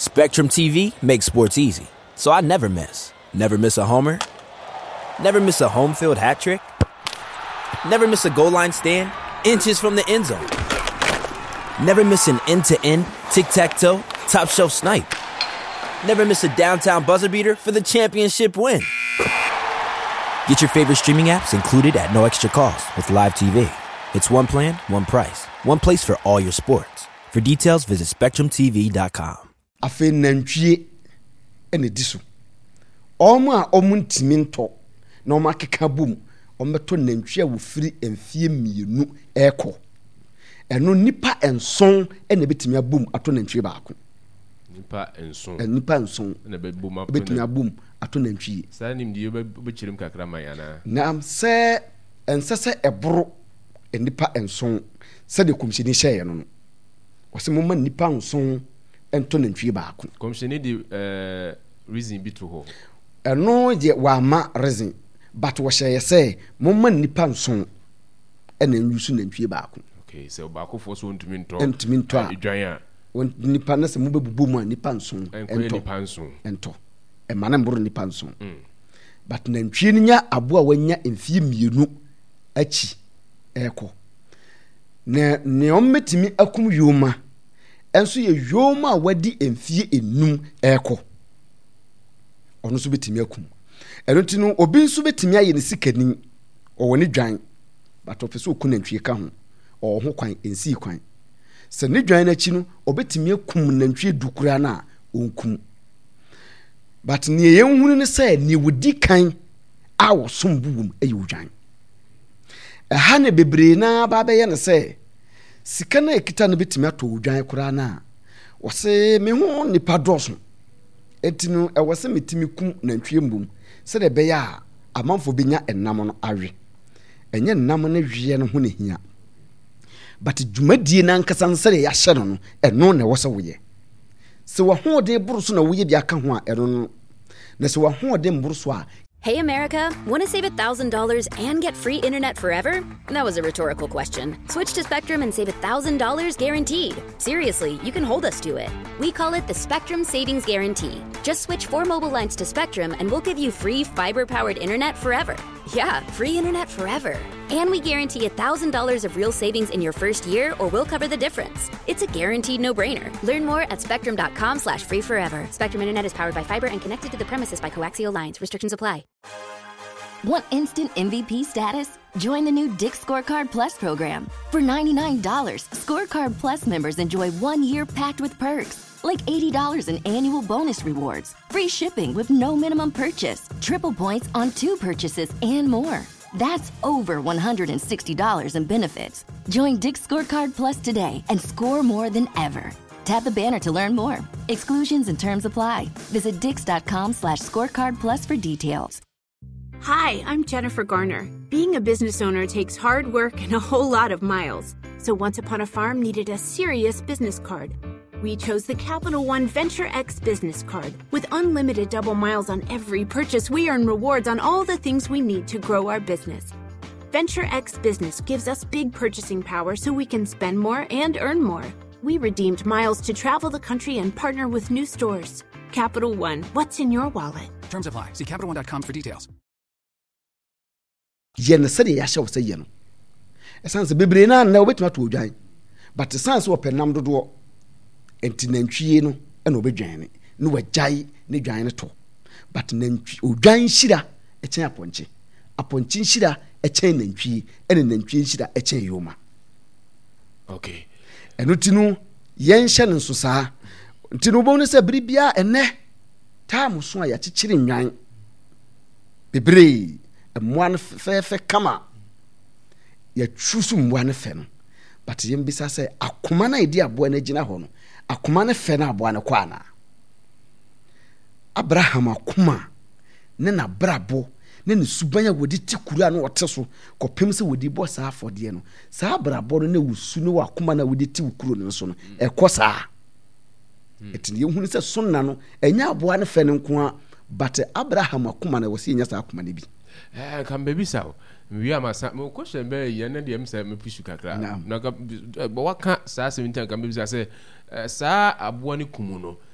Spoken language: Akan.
Spectrum TV makes sports easy, so I never miss. Never miss a homer. Never miss a home field hat trick. Never miss a goal line stand. Inches from the end zone. Never miss an end-to-end, tic-tac-toe, top-shelf snipe. Never miss a downtown buzzer beater for the championship win. Get your favorite streaming apps included at no extra cost with Live TV. It's one plan, one price. One place for all your sports. For details, visit SpectrumTV.com. Afe nantwie ene diso. Oma omuntiminto na oma keka bum. Ometo nantwie a wo firi emfie mienu eko. Eno nipa enson ene betimi abum ato nantwie baako. Nipa enson. Nipa enson ene bebum ato. Betimi abum ato nantwie. Sa nim die bechirim kakra mayana. Nam se ensese eboro nipa enson se de komshini hye no. Wose momma nipa enson ento nantwie baako. Komshini di reason bi to ho. Eno je wa ma reason but wo hye say momma nipa enson ene nyusu nantwie baako. Okay, so baako fo so ntumi nto. Ntumi nto a edwan a. Nipa na se mo bebubu mu a nipa enson ento. Nipa enson. Ento. E ma na mboro nipa enson. But nantwie nya abo a wanya emfie mienu achi eko. Ne ommetimi akum yoma enso ye yoma wadi emfie enum eko ono so betimi akum eno tinu obi nso betimi aye ne sikani owoni dwan bato pese okunantwie ka ho o ho kwan ensi kwan se ne dwan na chi no obetimi akum nantwie dukura na onkum but ne ye nhunu ne say ne wodi kan awo sombubum ayi dwan ha ne bebre na ba be ye ne say sika na ekita no betimi ato odwan kura na wose me ho nipa doso etinu e wose metimi kum nantwie mbum se de be ya amanfo benya enam no awe enye enam no hwie no ho ne hia but djumadie na nkasa nsere ya hye no eno na wose woye se wo ho de buruso na woye bi aka ho a eno no na se wo ho de mburuso a. Hey, America, want to save $1,000 and get free internet forever? That was a rhetorical question. Switch to Spectrum and save $1,000 guaranteed. Seriously, you can hold us to it. We call it the Spectrum Savings Guarantee. Just switch 4 mobile lines to Spectrum and we'll give you free fiber-powered internet forever. Yeah, free internet forever. And we guarantee $1,000 of real savings in your first year or we'll cover the difference. It's a guaranteed no-brainer. Learn more at spectrum.com/free forever. Spectrum Internet is powered by fiber and connected to the premises by coaxial lines. Restrictions apply. Want instant MVP status? Join the new Dick's Scorecard Plus program. For $99, Scorecard Plus members enjoy 1 year packed with perks, like $80 in annual bonus rewards, free shipping with no minimum purchase, triple points on 2 purchases, and more. That's over $160 in benefits. Join Dick's Scorecard Plus today and score more than ever. Tap the banner to learn more. Exclusions and terms apply. Visit dix.com/scorecard plus for details. Hi, I'm Jennifer Garner. Being a business owner takes hard work and a whole lot of miles. So Once Upon a Farm needed a serious business card. We chose the Capital One Venture X business card. With unlimited double miles on every purchase, we earn rewards on all the things we need to grow our business. Venture X Business gives us big purchasing power so we can spend more and earn more. We redeemed miles to travel the country and partner with new stores. Capital One, what's in your wallet? Terms apply. See CapitalOne.com for details. Yen said ya shall say yen. A sense of bibrina na wet not to join. But the sense of penam do entinantwie and obedwane no wajai ne dwan to. But nantwi odwan shira e chen aponche. Aponche shira e chen nantwi ene nantwi shira e chen yoma. Okay. Eno tinu yen hye nso saa. Ntinu bo ne se bribia ene time so a ya chichiri nwan. Bebre mwan fe kama ya chusu mwan fe no but yem bisa se akoma na edi abo na gina ho no akoma na fe na abo na kwa na Abraham akoma ne na brabo ne ne subanya wodi tikuru anu wote so kopem se wodi bo saa afode no saa brabo no na wusu no akoma na wodi tikuru no so no ekosa etini yehunu se sonna no enya abo na fe ne nko a but Abraham akoma na wosi enya saa akoma ne bi kan baby sao we am asa mo question be ye na de say me push kakra na ka waka saa 17 kan baby say saa abo ne kumu no